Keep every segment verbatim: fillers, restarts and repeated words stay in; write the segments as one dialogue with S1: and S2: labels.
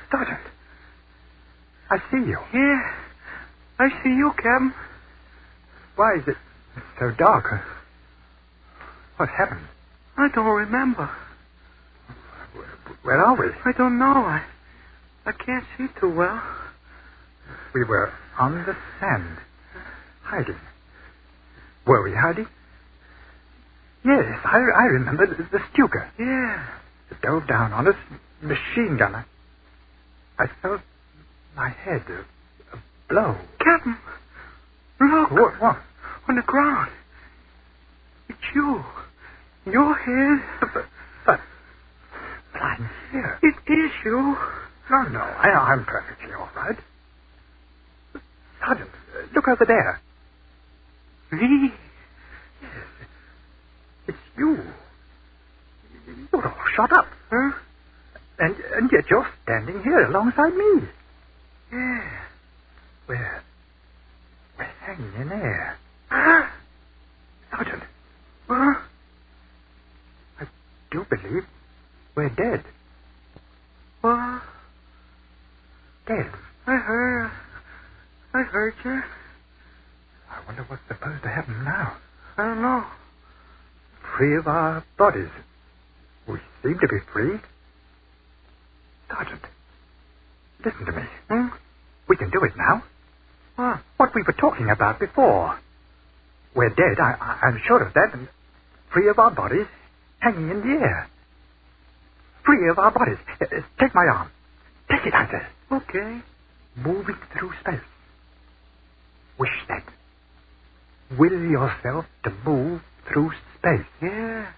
S1: Sergeant. I see you.
S2: Yeah, I see you, Captain.
S1: Why is it so dark? What happened?
S2: I don't remember.
S1: Where are we?
S2: I don't know. I, I can't see too well.
S1: We were on the sand, hiding. Were we hiding? Yes, I, I remember the, the Stuka.
S2: Yeah.
S1: It dove down on us, machine gunner. I felt my head a, a blow.
S2: Captain, look.
S1: What? What?
S2: On the ground. It's you. Your head.
S1: But, but lying here.
S2: It is you.
S1: No, no, I, I'm perfectly all right. Sergeant, look over there.
S2: Me?
S1: Yes, it's you. You're all shot up.
S2: Huh?
S1: And, and yet you're standing here alongside me.
S2: Yeah.
S1: We're, we're hanging in air.
S2: Huh?
S1: Sergeant,
S2: Huh?
S1: I do believe we're dead.
S2: What?
S1: Dead.
S2: I heard. I heard you.
S1: I wonder what's supposed to happen now.
S2: I don't know.
S1: Free of our bodies. We seem to be free. Sergeant, listen to me.
S2: Hmm?
S1: We can do it now.
S2: What?
S1: What we were talking about before. We're dead, I, I, I'm sure of that, and free of our bodies, hanging in the air. Free of our bodies. Uh, uh, Take my arm. Take it, I say.
S2: Okay.
S1: Moving through space. Wish that. Will yourself to move through space.
S2: Yeah.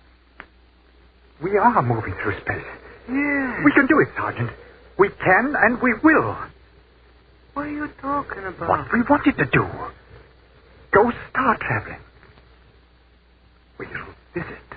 S1: We are moving through space.
S2: Yeah.
S1: We can do it, Sergeant. We can and we will.
S2: What are you talking about?
S1: What we wanted to do. Go star traveling. We'll visit